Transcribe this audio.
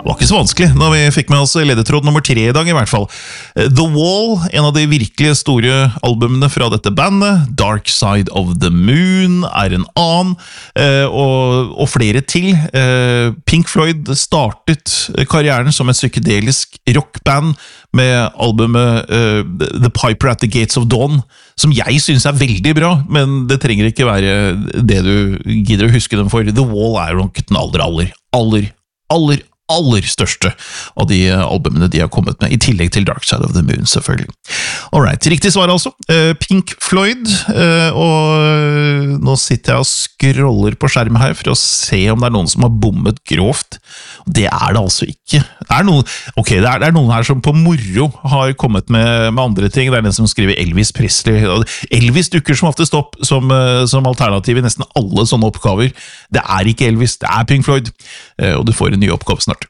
Det var ikke så vanskelig når vi fikk med oss ledetråd nummer 3 I dag I hvert fall. The Wall, en av de virkelig store albumene fra dette bandet. Dark Side of the Moon en annen, og flere til. Pink Floyd startet karrieren som et psykedelisk rockband med albumet The Piper at the Gates of Dawn, som jeg synes veldig bra, men det trenger ikke være det du gidder å huske dem for. The Wall nok den aller største av de albumene de har kommet med, I tillegg til Dark Side of the Moon, selvfølgelig. Alright, riktig svar altså. Pink Floyd, og nå sitter jeg og scroller på skjermen her for å se om det noen som har bommet grovt. Det det altså ikke. Det noen her som på moro har kommet med andre ting. Det den som skriver Elvis Presley. Elvis dukker som oftest opp som alternativ I nesten alle sånne oppgaver. Det ikke Elvis, det Pink Floyd. Og du får en ny oppgave snart.